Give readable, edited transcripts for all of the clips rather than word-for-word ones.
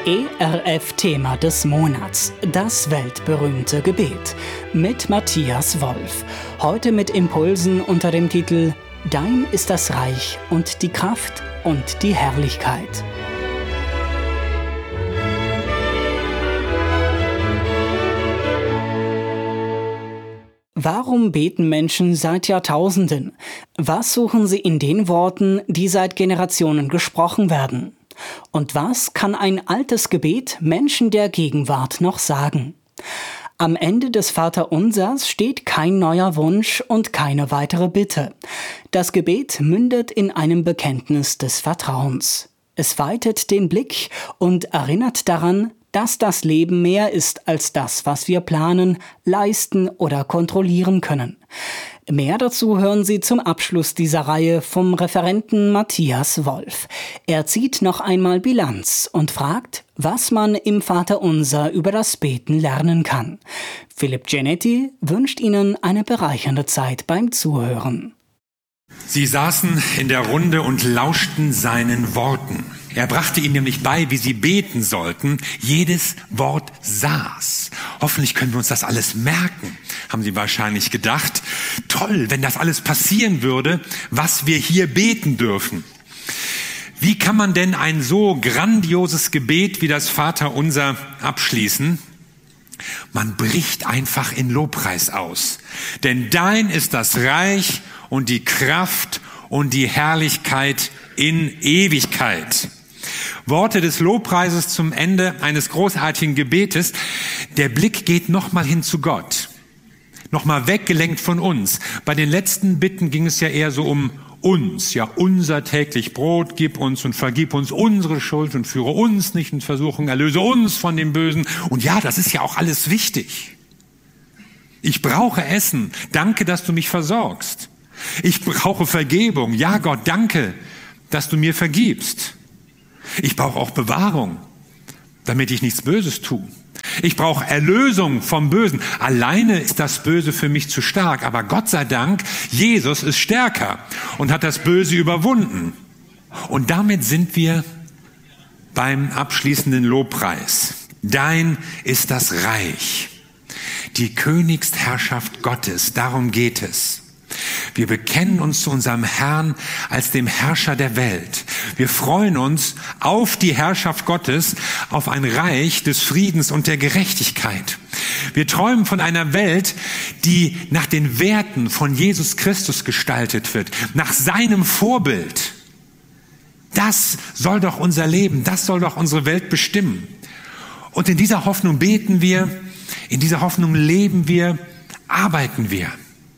ERF-Thema des Monats, das weltberühmte Gebet, mit Matthias Wolf. Heute mit Impulsen unter dem Titel »Dein ist das Reich und die Kraft und die Herrlichkeit«. Warum beten Menschen seit Jahrtausenden? Was suchen sie in den Worten, die seit Generationen gesprochen werden? Und was kann ein altes Gebet Menschen der Gegenwart noch sagen? Am Ende des Vaterunsers steht kein neuer Wunsch und keine weitere Bitte. Das Gebet mündet in einem Bekenntnis des Vertrauens. Es weitet den Blick und erinnert daran, dass das Leben mehr ist als das, was wir planen, leisten oder kontrollieren können. Mehr dazu hören Sie zum Abschluss dieser Reihe vom Referenten Matthias Wolf. Er zieht noch einmal Bilanz und fragt, was man im Vaterunser über das Beten lernen kann. Philipp Genetti wünscht Ihnen eine bereichernde Zeit beim Zuhören. Sie saßen in der Runde und lauschten seinen Worten. Er brachte ihnen nämlich bei, wie sie beten sollten. Jedes Wort saß. Hoffentlich können wir uns das alles merken, haben sie wahrscheinlich gedacht. Toll, wenn das alles passieren würde, was wir hier beten dürfen. Wie kann man denn ein so grandioses Gebet wie das Vaterunser abschließen? Man bricht einfach in Lobpreis aus. Denn dein ist das Reich und die Kraft und die Herrlichkeit in Ewigkeit. Worte des Lobpreises zum Ende eines großartigen Gebetes. Der Blick geht nochmal hin zu Gott. Nochmal weggelenkt von uns. Bei den letzten Bitten ging es ja eher so um uns. Ja, unser täglich Brot gib uns und vergib uns unsere Schuld und führe uns nicht in Versuchung, erlöse uns von dem Bösen. Und ja, das ist ja auch alles wichtig. Ich brauche Essen. Danke, dass du mich versorgst. Ich brauche Vergebung. Ja, Gott, danke, dass du mir vergibst. Ich brauche auch Bewahrung, damit ich nichts Böses tue. Ich brauche Erlösung vom Bösen. Alleine ist das Böse für mich zu stark, aber Gott sei Dank, Jesus ist stärker und hat das Böse überwunden. Und damit sind wir beim abschließenden Lobpreis. Dein ist das Reich, die Königsherrschaft Gottes, darum geht es. Wir bekennen uns zu unserem Herrn als dem Herrscher der Welt. Wir freuen uns auf die Herrschaft Gottes, auf ein Reich des Friedens und der Gerechtigkeit. Wir träumen von einer Welt, die nach den Werten von Jesus Christus gestaltet wird, nach seinem Vorbild. Das soll doch unser Leben, das soll doch unsere Welt bestimmen. Und in dieser Hoffnung beten wir, in dieser Hoffnung leben wir, arbeiten wir.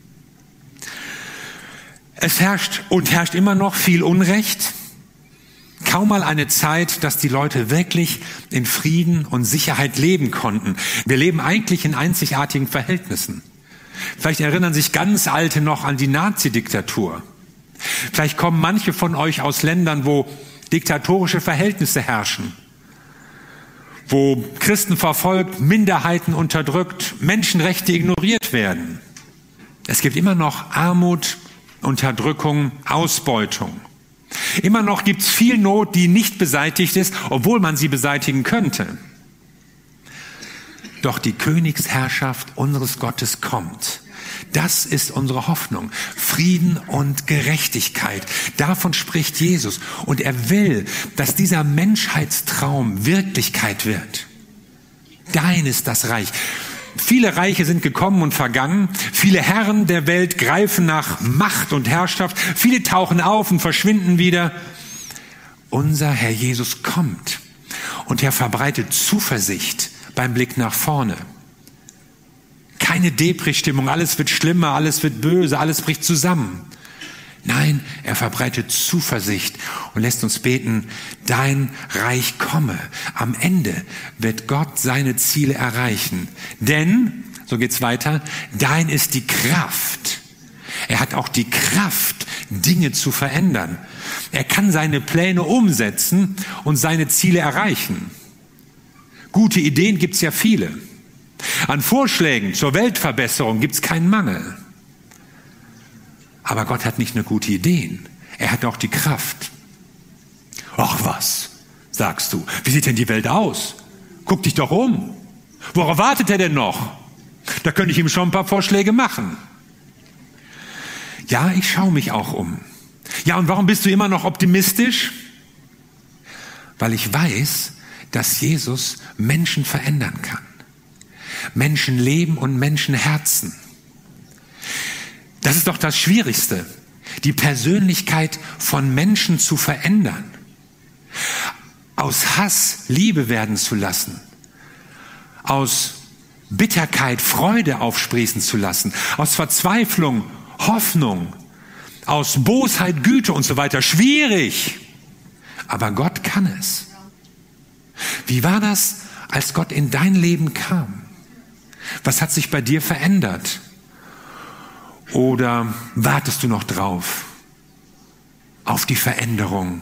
Es herrscht immer noch viel Unrecht. Kaum mal eine Zeit, dass die Leute wirklich in Frieden und Sicherheit leben konnten. Wir leben eigentlich in einzigartigen Verhältnissen. Vielleicht erinnern sich ganz Alte noch an die Nazi-Diktatur. Vielleicht kommen manche von euch aus Ländern, wo diktatorische Verhältnisse herrschen. Wo Christen verfolgt, Minderheiten unterdrückt, Menschenrechte ignoriert werden. Es gibt immer noch Armut, Unterdrückung, Ausbeutung. Immer noch gibt es viel Not, die nicht beseitigt ist, obwohl man sie beseitigen könnte. Doch die Königsherrschaft unseres Gottes kommt. Das ist unsere Hoffnung. Frieden und Gerechtigkeit. Davon spricht Jesus. Und er will, dass dieser Menschheitstraum Wirklichkeit wird. Dein ist das Reich. Viele Reiche sind gekommen und vergangen. Viele Herren der Welt greifen nach Macht und Herrschaft. Viele tauchen auf und verschwinden wieder. Unser Herr Jesus kommt und er verbreitet Zuversicht beim Blick nach vorne. Keine Depri-Stimmung, alles wird schlimmer, alles wird böse, alles bricht zusammen. Nein, er verbreitet Zuversicht und lässt uns beten, dein Reich komme. Am Ende wird Gott seine Ziele erreichen. Denn, so geht's weiter, dein ist die Kraft. Er hat auch die Kraft, Dinge zu verändern. Er kann seine Pläne umsetzen und seine Ziele erreichen. Gute Ideen gibt's ja viele. An Vorschlägen zur Weltverbesserung gibt's keinen Mangel. Aber Gott hat nicht nur gute Ideen, er hat auch die Kraft. Ach was, sagst du. Wie sieht denn die Welt aus? Guck dich doch um. Worauf wartet er denn noch? Da könnte ich ihm schon ein paar Vorschläge machen. Ja, ich schaue mich auch um. Ja, und warum bist du immer noch optimistisch? Weil ich weiß, dass Jesus Menschen verändern kann. Menschenleben und Menschenherzen. Das ist doch das Schwierigste, die Persönlichkeit von Menschen zu verändern. Aus Hass Liebe werden zu lassen. Aus Bitterkeit Freude aufsprießen zu lassen. Aus Verzweiflung Hoffnung. Aus Bosheit Güte und so weiter. Schwierig. Aber Gott kann es. Wie war das, als Gott in dein Leben kam? Was hat sich bei dir verändert? Oder wartest du noch drauf? Auf die Veränderung?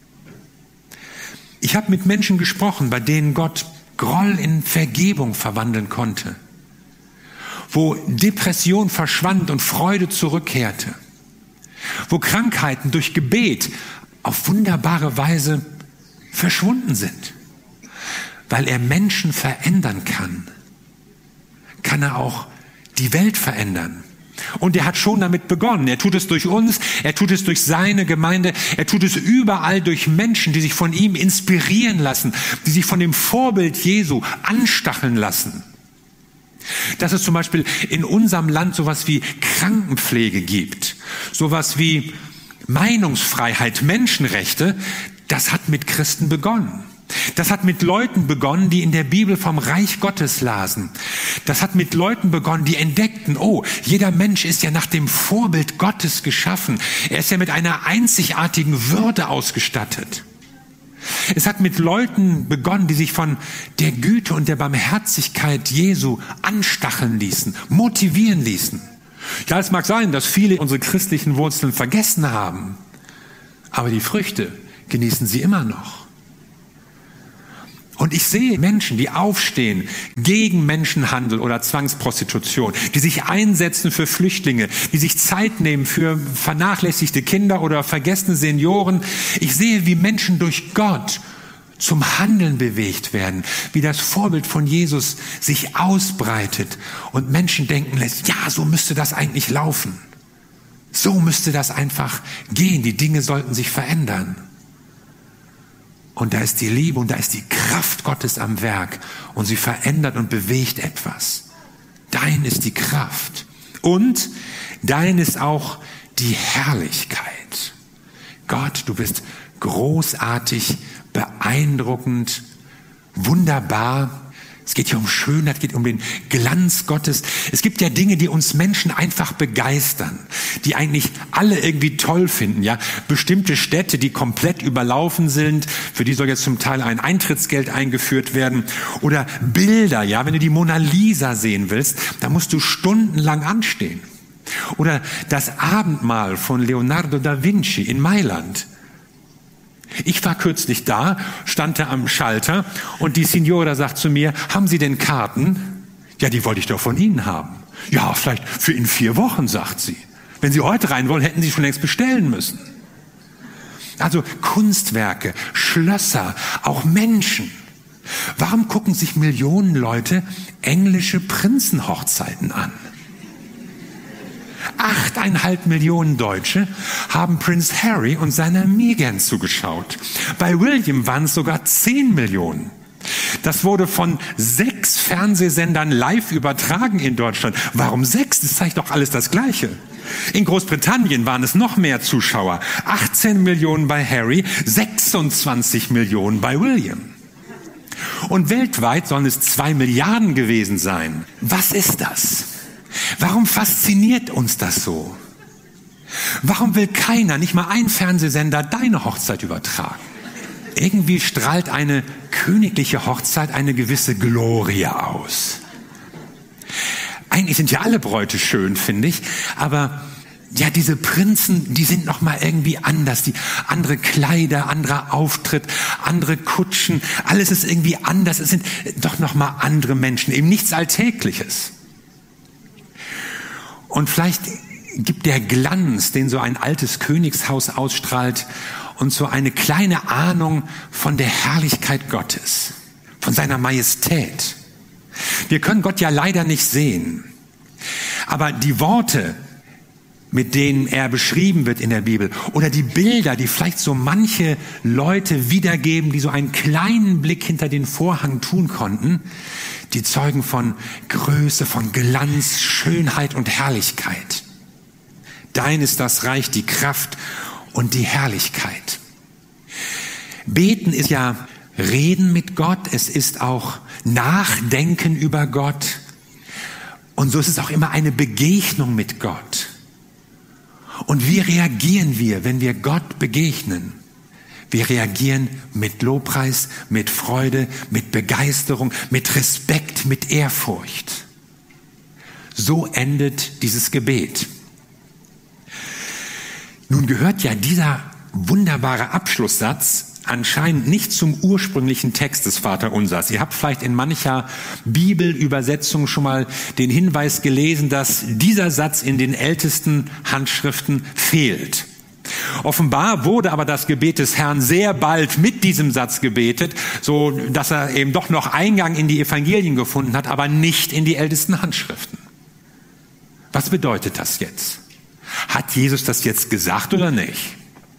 Ich habe mit Menschen gesprochen, bei denen Gott Groll in Vergebung verwandeln konnte. Wo Depression verschwand und Freude zurückkehrte. Wo Krankheiten durch Gebet auf wunderbare Weise verschwunden sind. Weil er Menschen verändern kann, kann er auch die Welt verändern. Und er hat schon damit begonnen. Er tut es durch uns, er tut es durch seine Gemeinde, er tut es überall durch Menschen, die sich von ihm inspirieren lassen, die sich von dem Vorbild Jesu anstacheln lassen. Dass es zum Beispiel in unserem Land sowas wie Krankenpflege gibt, sowas wie Meinungsfreiheit, Menschenrechte, das hat mit Christen begonnen. Das hat mit Leuten begonnen, die in der Bibel vom Reich Gottes lasen. Das hat mit Leuten begonnen, die entdeckten, oh, jeder Mensch ist ja nach dem Vorbild Gottes geschaffen. Er ist ja mit einer einzigartigen Würde ausgestattet. Es hat mit Leuten begonnen, die sich von der Güte und der Barmherzigkeit Jesu anstacheln ließen, motivieren ließen. Ja, es mag sein, dass viele unsere christlichen Wurzeln vergessen haben, aber die Früchte genießen sie immer noch. Und ich sehe Menschen, die aufstehen gegen Menschenhandel oder Zwangsprostitution, die sich einsetzen für Flüchtlinge, die sich Zeit nehmen für vernachlässigte Kinder oder vergessene Senioren. Ich sehe, wie Menschen durch Gott zum Handeln bewegt werden, wie das Vorbild von Jesus sich ausbreitet und Menschen denken lässt, ja, so müsste das eigentlich laufen. So müsste das einfach gehen. Die Dinge sollten sich verändern. Und da ist die Liebe und da ist die Kraft Gottes am Werk und sie verändert und bewegt etwas. Dein ist die Kraft und dein ist auch die Herrlichkeit. Gott, du bist großartig, beeindruckend, wunderbar. Es geht hier um Schönheit, es geht um den Glanz Gottes. Es gibt ja Dinge, die uns Menschen einfach begeistern, die eigentlich alle irgendwie toll finden. Ja, bestimmte Städte, die komplett überlaufen sind, für die soll jetzt zum Teil ein Eintrittsgeld eingeführt werden. Oder Bilder, ja, wenn du die Mona Lisa sehen willst, da musst du stundenlang anstehen. Oder das Abendmahl von Leonardo da Vinci in Mailand. Ich war kürzlich da, stand da am Schalter und die Signora sagt zu mir, haben Sie denn Karten? Ja, die wollte ich doch von Ihnen haben. Ja, vielleicht für in 4 Wochen, sagt sie. Wenn Sie heute rein wollen, hätten Sie schon längst bestellen müssen. Also Kunstwerke, Schlösser, auch Menschen. Warum gucken sich Millionen Leute englische Prinzenhochzeiten an? 8,5 Millionen Deutsche haben Prinz Harry und seiner Meghan zugeschaut. Bei William waren es sogar 10 Millionen. Das wurde von 6 Fernsehsendern live übertragen in Deutschland. Warum 6? Das zeigt doch alles das Gleiche. In Großbritannien waren es noch mehr Zuschauer. 18 Millionen bei Harry, 26 Millionen bei William. Und weltweit sollen es 2 Milliarden gewesen sein. Was ist das? Warum fasziniert uns das so? Warum will keiner, nicht mal ein Fernsehsender, deine Hochzeit übertragen? Irgendwie strahlt eine königliche Hochzeit eine gewisse Glorie aus. Eigentlich sind ja alle Bräute schön, finde ich, aber ja, diese Prinzen, die sind noch mal irgendwie anders. Die andere Kleider, anderer Auftritt, andere Kutschen, alles ist irgendwie anders. Es sind doch noch mal andere Menschen, eben nichts Alltägliches. Und vielleicht gibt der Glanz, den so ein altes Königshaus ausstrahlt uns so eine kleine Ahnung von der Herrlichkeit Gottes, von seiner Majestät. Wir können Gott ja leider nicht sehen, aber die Worte, mit denen er beschrieben wird in der Bibel, oder die Bilder, die vielleicht so manche Leute wiedergeben, die so einen kleinen Blick hinter den Vorhang tun konnten, die zeugen von Größe, von Glanz, Schönheit und Herrlichkeit. Dein ist das Reich, die Kraft und die Herrlichkeit. Beten ist ja Reden mit Gott, es ist auch Nachdenken über Gott. Und so ist es auch immer eine Begegnung mit Gott. Und wie reagieren wir, wenn wir Gott begegnen? Wir reagieren mit Lobpreis, mit Freude, mit Begeisterung, mit Respekt, mit Ehrfurcht. So endet dieses Gebet. Nun gehört ja dieser wunderbare Abschlusssatz anscheinend nicht zum ursprünglichen Text des Vaterunsers. Ihr habt vielleicht in mancher Bibelübersetzung schon mal den Hinweis gelesen, dass dieser Satz in den ältesten Handschriften fehlt. Offenbar wurde aber das Gebet des Herrn sehr bald mit diesem Satz gebetet, so dass er eben doch noch Eingang in die Evangelien gefunden hat, aber nicht in die ältesten Handschriften. Was bedeutet das jetzt? Hat Jesus das jetzt gesagt oder nicht?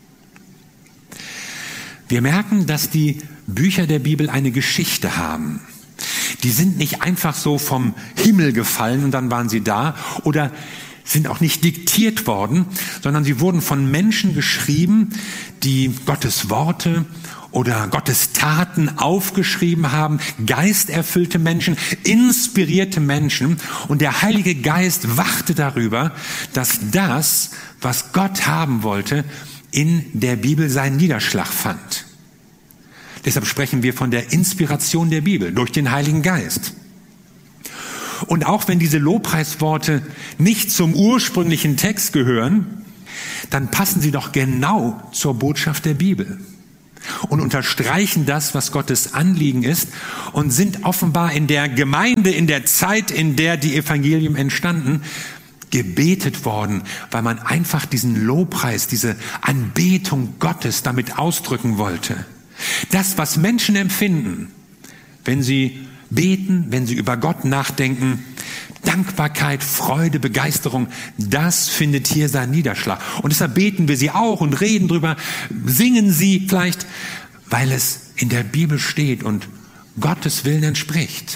Wir merken, dass die Bücher der Bibel eine Geschichte haben. Die sind nicht einfach so vom Himmel gefallen und dann waren sie da oder sind auch nicht diktiert worden, sondern sie wurden von Menschen geschrieben, die Gottes Worte oder Gottes Taten aufgeschrieben haben, geisterfüllte Menschen, inspirierte Menschen. Und der Heilige Geist wachte darüber, dass das, was Gott haben wollte, in der Bibel seinen Niederschlag fand. Deshalb sprechen wir von der Inspiration der Bibel durch den Heiligen Geist. Und auch wenn diese Lobpreisworte nicht zum ursprünglichen Text gehören, dann passen sie doch genau zur Botschaft der Bibel und unterstreichen das, was Gottes Anliegen ist und sind offenbar in der Gemeinde, in der Zeit, in der die Evangelien entstanden, gebetet worden, weil man einfach diesen Lobpreis, diese Anbetung Gottes damit ausdrücken wollte. Das, was Menschen empfinden, wenn sie beten, wenn sie über Gott nachdenken, Dankbarkeit, Freude, Begeisterung, das findet hier seinen Niederschlag. Und deshalb beten wir sie auch und reden drüber, singen sie vielleicht, weil es in der Bibel steht und Gottes Willen entspricht.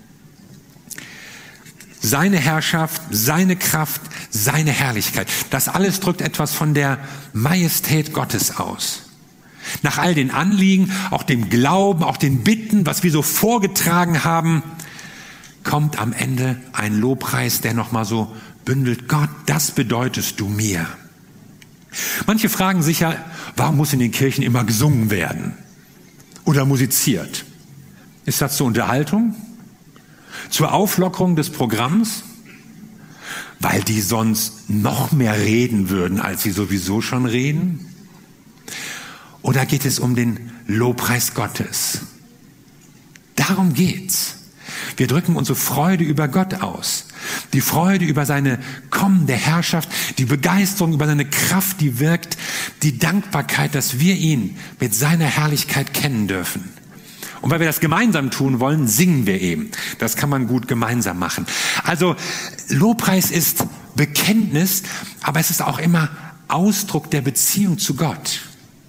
Seine Herrschaft, seine Kraft, seine Herrlichkeit. Das alles drückt etwas von der Majestät Gottes aus. Nach all den Anliegen, auch dem Glauben, auch den Bitten, was wir so vorgetragen haben, kommt am Ende ein Lobpreis, der nochmal so bündelt. Gott, das bedeutest du mir. Manche fragen sich ja, warum muss in den Kirchen immer gesungen werden oder musiziert? Ist das zur Unterhaltung? Zur Auflockerung des Programms? Weil die sonst noch mehr reden würden, als sie sowieso schon reden? Oder geht es um den Lobpreis Gottes? Darum geht's. Wir drücken unsere Freude über Gott aus. Die Freude über seine kommende Herrschaft, die Begeisterung über seine Kraft, die wirkt, die Dankbarkeit, dass wir ihn mit seiner Herrlichkeit kennen dürfen. Und weil wir das gemeinsam tun wollen, singen wir eben. Das kann man gut gemeinsam machen. Also Lobpreis ist Bekenntnis, aber es ist auch immer Ausdruck der Beziehung zu Gott.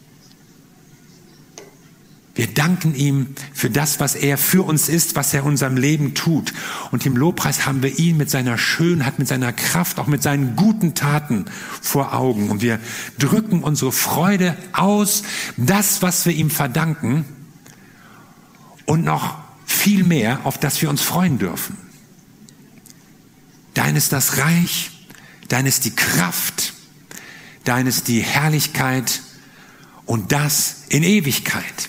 Wir danken ihm für das, was er für uns ist, was er in unserem Leben tut. Und im Lobpreis haben wir ihn mit seiner Schönheit, mit seiner Kraft, auch mit seinen guten Taten vor Augen. Und wir drücken unsere Freude aus, das, was wir ihm verdanken, und noch viel mehr, auf das wir uns freuen dürfen. Dein ist das Reich, dein ist die Kraft, dein ist die Herrlichkeit und das in Ewigkeit.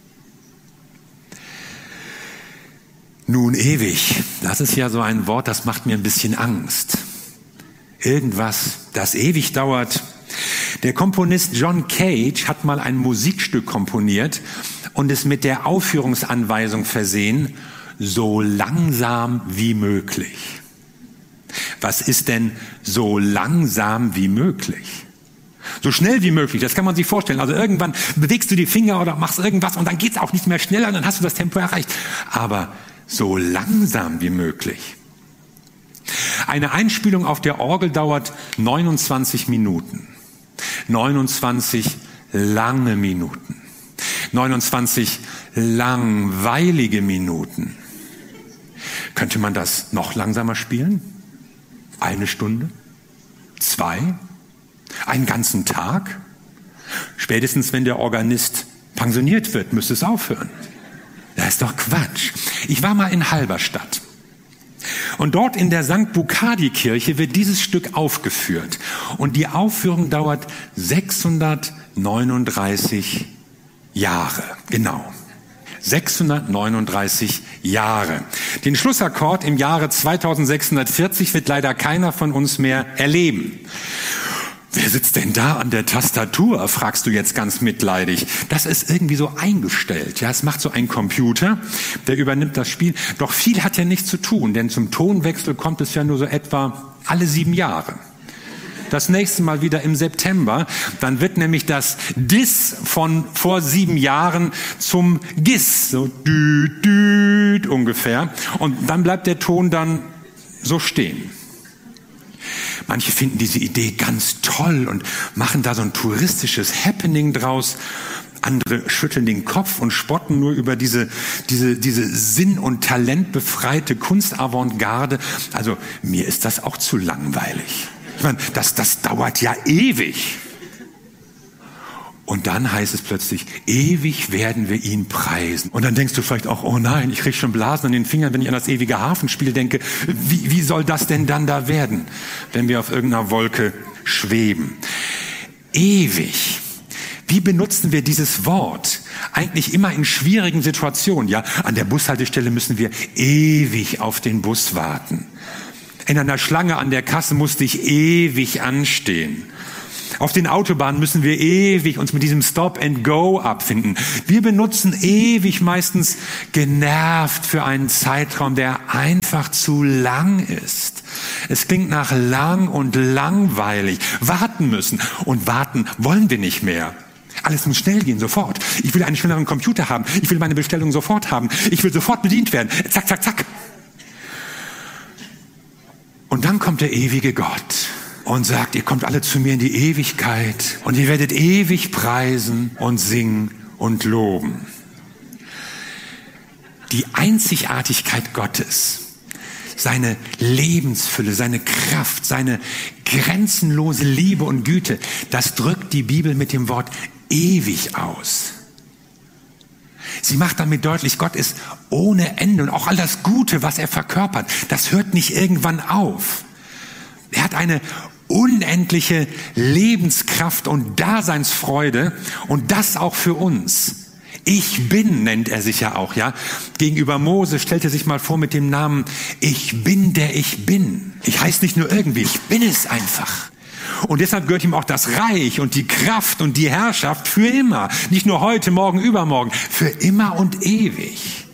Nun, ewig, das ist ja so ein Wort, das macht mir ein bisschen Angst. Irgendwas, das ewig dauert. Der Komponist John Cage hat mal ein Musikstück komponiert und es mit der Aufführungsanweisung versehen, so langsam wie möglich. Was ist denn so langsam wie möglich? So schnell wie möglich, das kann man sich vorstellen. Also irgendwann bewegst du die Finger oder machst irgendwas und dann geht's auch nicht mehr schneller und dann hast du das Tempo erreicht. Aber so langsam wie möglich. Eine Einspielung auf der Orgel dauert 29 Minuten. 29 lange Minuten. 29 langweilige Minuten. Könnte man das noch langsamer spielen? 1 Stunde? 2? Einen ganzen Tag? Spätestens wenn der Organist pensioniert wird, müsste es aufhören. Das ist doch Quatsch. Ich war mal in Halberstadt. Und dort in der St. Bukadi-Kirche wird dieses Stück aufgeführt. Und die Aufführung dauert 639 Jahre. Genau. 639 Jahre. Den Schlussakkord im Jahre 2640 wird leider keiner von uns mehr erleben. Wer sitzt denn da an der Tastatur, fragst du jetzt ganz mitleidig. Das ist irgendwie so eingestellt. Ja, es macht so ein Computer, der übernimmt das Spiel. Doch viel hat ja nichts zu tun, denn zum Tonwechsel kommt es ja nur so etwa alle 7 Jahre. Das nächste Mal wieder im September, dann wird nämlich das Dis von vor 7 Jahren zum Gis, so düt, düt ungefähr. Und dann bleibt der Ton dann so stehen. Manche finden diese Idee ganz toll und machen da so ein touristisches Happening draus. Andere schütteln den Kopf und spotten nur über diese sinn- und talentbefreite Kunstavantgarde. Also mir ist das auch zu langweilig. Ich meine, das dauert ja ewig. Und dann heißt es plötzlich, ewig werden wir ihn preisen. Und dann denkst du vielleicht auch, oh nein, ich krieg schon Blasen an den Fingern, wenn ich an das ewige Hafenspiel denke. Wie soll das denn dann da werden, wenn wir auf irgendeiner Wolke schweben? Ewig. Wie benutzen wir dieses Wort? Eigentlich immer in schwierigen Situationen. Ja, an der Bushaltestelle müssen wir ewig auf den Bus warten. In einer Schlange an der Kasse musste ich ewig anstehen. Auf den Autobahnen müssen wir ewig uns mit diesem Stop and Go abfinden. Wir benutzen ewig meistens genervt für einen Zeitraum, der einfach zu lang ist. Es klingt nach lang und langweilig. Warten müssen. Und warten wollen wir nicht mehr. Alles muss schnell gehen, sofort. Ich will einen schnelleren Computer haben. Ich will meine Bestellung sofort haben. Ich will sofort bedient werden. Zack, zack, zack. Und dann kommt der ewige Gott und sagt, ihr kommt alle zu mir in die Ewigkeit und ihr werdet ewig preisen und singen und loben. Die Einzigartigkeit Gottes, seine Lebensfülle, seine Kraft, seine grenzenlose Liebe und Güte, das drückt die Bibel mit dem Wort ewig aus. Sie macht damit deutlich, Gott ist ohne Ende und auch all das Gute, was er verkörpert, das hört nicht irgendwann auf. Er hat eine unendliche Lebenskraft und Daseinsfreude und das auch für uns. Ich bin, nennt er sich ja auch, ja. Gegenüber Mose stellt er sich mal vor mit dem Namen, ich bin, der ich bin. Ich heiße nicht nur irgendwie, ich bin es einfach. Und deshalb gehört ihm auch das Reich und die Kraft und die Herrschaft für immer. Nicht nur heute, morgen, übermorgen, für immer und ewig.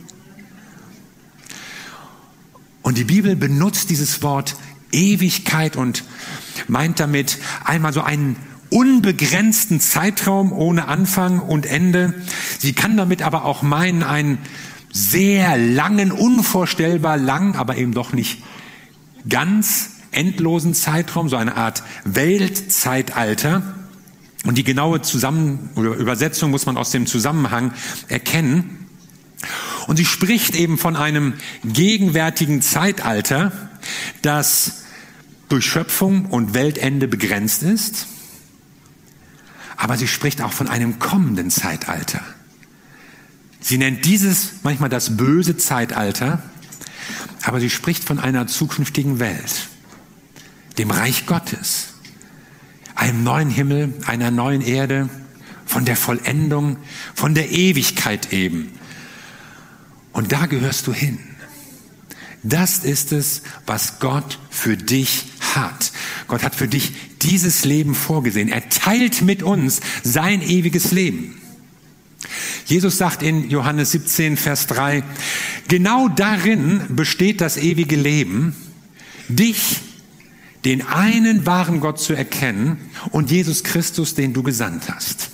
Und die Bibel benutzt dieses Wort Ewigkeit und meint damit einmal so einen unbegrenzten Zeitraum ohne Anfang und Ende. Sie kann damit aber auch meinen einen sehr langen, unvorstellbar lang, aber eben doch nicht ganz endlosen Zeitraum, so eine Art Weltzeitalter. Und die genaue Übersetzung muss man aus dem Zusammenhang erkennen. Und sie spricht eben von einem gegenwärtigen Zeitalter, das durch Schöpfung und Weltende begrenzt ist. Aber sie spricht auch von einem kommenden Zeitalter. Sie nennt dieses manchmal das böse Zeitalter, aber sie spricht von einer zukünftigen Welt, dem Reich Gottes, einem neuen Himmel, einer neuen Erde, von der Vollendung, von der Ewigkeit eben. Und da gehörst du hin. Das ist es, was Gott für dich hat. Gott hat für dich dieses Leben vorgesehen. Er teilt mit uns sein ewiges Leben. Jesus sagt in Johannes 17, Vers 3, genau darin besteht das ewige Leben, dich, den einen wahren Gott zu erkennen und Jesus Christus, den du gesandt hast.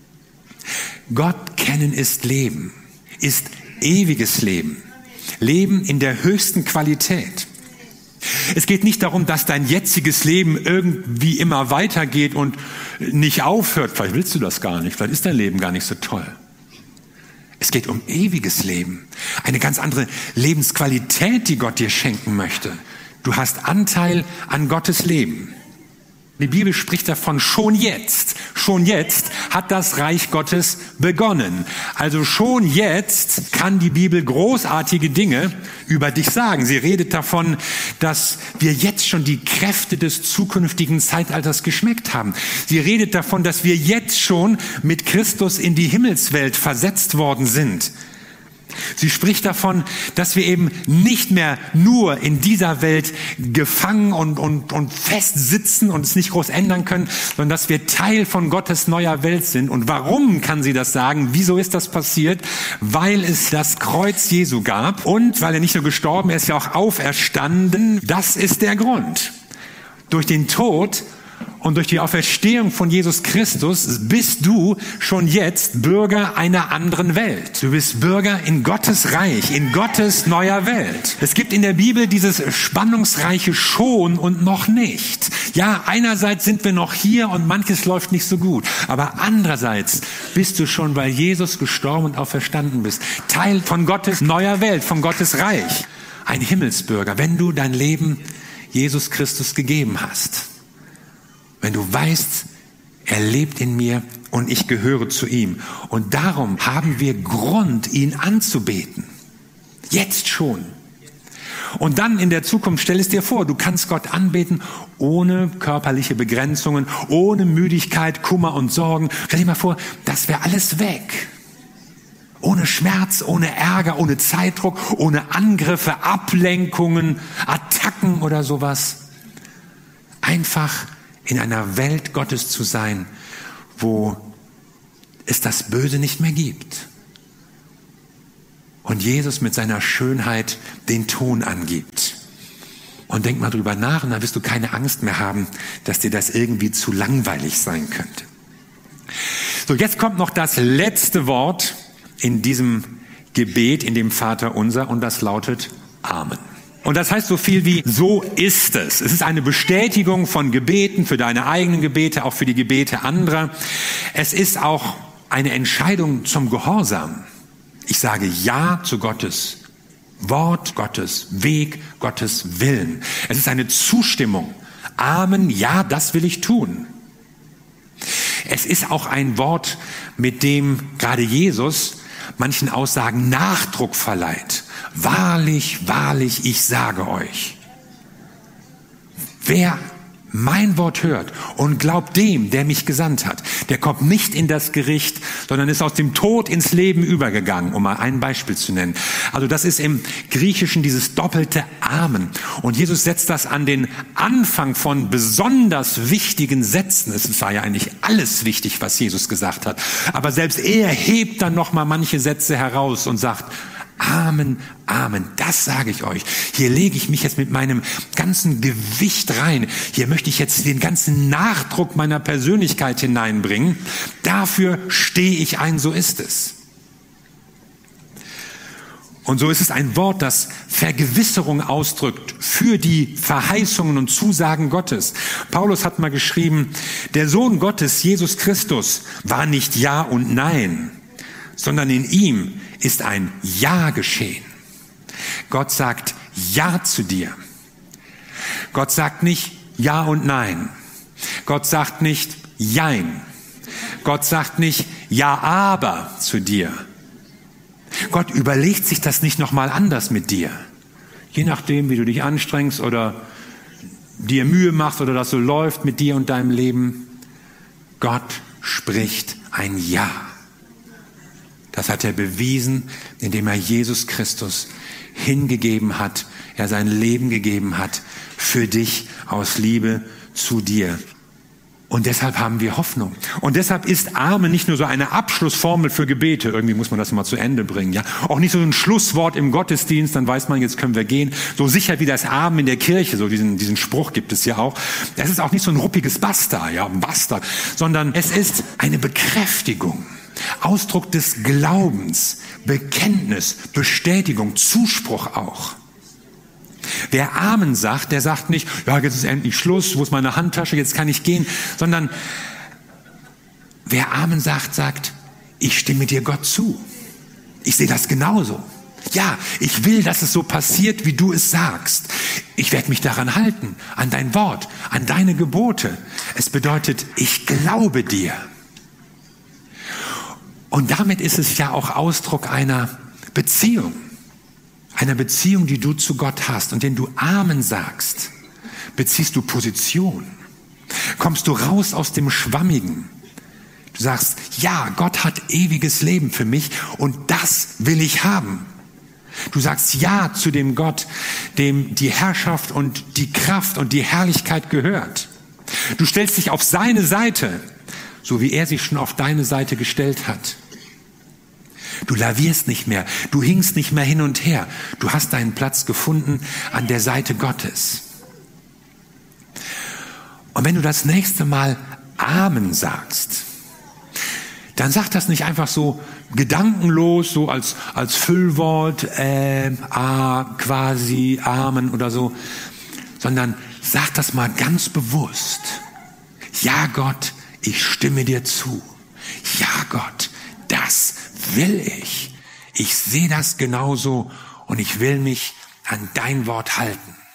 Gott kennen ist Leben, ist ewiges Leben. Leben in der höchsten Qualität. Es geht nicht darum, dass dein jetziges Leben irgendwie immer weitergeht und nicht aufhört. Vielleicht willst du das gar nicht, vielleicht ist dein Leben gar nicht so toll. Es geht um ewiges Leben, eine ganz andere Lebensqualität, die Gott dir schenken möchte. Du hast Anteil an Gottes Leben. Die Bibel spricht davon, schon jetzt hat das Reich Gottes begonnen. Also schon jetzt kann die Bibel großartige Dinge über dich sagen. Sie redet davon, dass wir jetzt schon die Kräfte des zukünftigen Zeitalters geschmeckt haben. Sie redet davon, dass wir jetzt schon mit Christus in die Himmelswelt versetzt worden sind. Sie spricht davon, dass wir eben nicht mehr nur in dieser Welt gefangen und fest sitzen und es nicht groß ändern können, sondern dass wir Teil von Gottes neuer Welt sind. Und warum kann sie das sagen? Wieso ist das passiert? Weil es das Kreuz Jesu gab und weil er nicht nur gestorben, er ist ja auch auferstanden. Das ist der Grund. Durch den Tod und durch die Auferstehung von Jesus Christus bist du schon jetzt Bürger einer anderen Welt. Du bist Bürger in Gottes Reich, in Gottes neuer Welt. Es gibt in der Bibel dieses spannungsreiche schon und noch nicht. Ja, einerseits sind wir noch hier und manches läuft nicht so gut. Aber andererseits bist du schon, weil Jesus gestorben und auferstanden bist, Teil von Gottes neuer Welt, von Gottes Reich. Ein Himmelsbürger, wenn du dein Leben Jesus Christus gegeben hast. Wenn du weißt, er lebt in mir und ich gehöre zu ihm. Und darum haben wir Grund, ihn anzubeten. Jetzt schon. Und dann in der Zukunft, stell es dir vor, du kannst Gott anbeten ohne körperliche Begrenzungen, ohne Müdigkeit, Kummer und Sorgen. Stell dir mal vor, das wäre alles weg. Ohne Schmerz, ohne Ärger, ohne Zeitdruck, ohne Angriffe, Ablenkungen, Attacken oder sowas. Einfach in einer Welt Gottes zu sein, wo es das Böse nicht mehr gibt. Und Jesus mit seiner Schönheit den Ton angibt. Und denk mal drüber nach und dann wirst du keine Angst mehr haben, dass dir das irgendwie zu langweilig sein könnte. So, jetzt kommt noch das letzte Wort in diesem Gebet, in dem Vaterunser, und das lautet Amen. Und das heißt so viel wie, so ist es. Es ist eine Bestätigung von Gebeten, für deine eigenen Gebete, auch für die Gebete anderer. Es ist auch eine Entscheidung zum Gehorsam. Ich sage Ja zu Gottes Wort, Gottes Weg, Gottes Willen. Es ist eine Zustimmung. Amen, ja, das will ich tun. Es ist auch ein Wort, mit dem gerade Jesus manchen Aussagen Nachdruck verleiht. Wahrlich, wahrlich, ich sage euch. Wer mein Wort hört und glaubt dem, der mich gesandt hat, der kommt nicht in das Gericht, sondern ist aus dem Tod ins Leben übergegangen, um mal ein Beispiel zu nennen. Also das ist im Griechischen dieses doppelte Amen. Und Jesus setzt das an den Anfang von besonders wichtigen Sätzen. Es war ja eigentlich alles wichtig, was Jesus gesagt hat. Aber selbst er hebt dann noch mal manche Sätze heraus und sagt, Amen, Amen, das sage ich euch. Hier lege ich mich jetzt mit meinem ganzen Gewicht rein. Hier möchte ich jetzt den ganzen Nachdruck meiner Persönlichkeit hineinbringen. Dafür stehe ich ein, so ist es. Und so ist es ein Wort, das Vergewisserung ausdrückt für die Verheißungen und Zusagen Gottes. Paulus hat mal geschrieben, der Sohn Gottes, Jesus Christus, war nicht Ja und Nein, sondern in ihm ist ein Ja geschehen. Gott sagt Ja zu dir. Gott sagt nicht Ja und Nein. Gott sagt nicht Jein. Gott sagt nicht Ja, aber zu dir. Gott überlegt sich das nicht nochmal anders mit dir. Je nachdem, wie du dich anstrengst oder dir Mühe machst oder das so läuft mit dir und deinem Leben. Gott spricht ein Ja. Das hat er bewiesen, indem er Jesus Christus hingegeben hat, er sein Leben gegeben hat für dich aus Liebe zu dir. Und deshalb haben wir Hoffnung. Und deshalb ist Amen nicht nur so eine Abschlussformel für Gebete. Irgendwie muss man das mal zu Ende bringen, ja. Auch nicht so ein Schlusswort im Gottesdienst, dann weiß man, jetzt können wir gehen. So sicher wie das Amen in der Kirche, so diesen Spruch gibt es ja auch. Das ist auch nicht so ein ruppiges Basta, ja, Basta, sondern es ist eine Bekräftigung, Ausdruck des Glaubens, Bekenntnis, Bestätigung, Zuspruch auch. Wer Amen sagt, der sagt nicht, ja, jetzt ist endlich Schluss, wo ist meine Handtasche, jetzt kann ich gehen, sondern wer Amen sagt, sagt, ich stimme dir Gott zu. Ich sehe das genauso. Ja, ich will, dass es so passiert, wie du es sagst. Ich werde mich daran halten, an dein Wort, an deine Gebote. Es bedeutet, ich glaube dir. Und damit ist es ja auch Ausdruck einer Beziehung. Einer Beziehung, die du zu Gott hast. Und wenn du Amen sagst, beziehst du Position. Kommst du raus aus dem Schwammigen. Du sagst, ja, Gott hat ewiges Leben für mich und das will ich haben. Du sagst ja zu dem Gott, dem die Herrschaft und die Kraft und die Herrlichkeit gehört. Du stellst dich auf seine Seite, so wie er sich schon auf deine Seite gestellt hat. Du lavierst nicht mehr, du hinkst nicht mehr hin und her. Du hast deinen Platz gefunden an der Seite Gottes. Und wenn du das nächste Mal Amen sagst, dann sag das nicht einfach so gedankenlos, so als Füllwort, quasi, Amen oder so, sondern sag das mal ganz bewusst. Ja, Gott, ich stimme dir zu. Ja, Gott, das will ich. Ich sehe das genauso und ich will mich an dein Wort halten.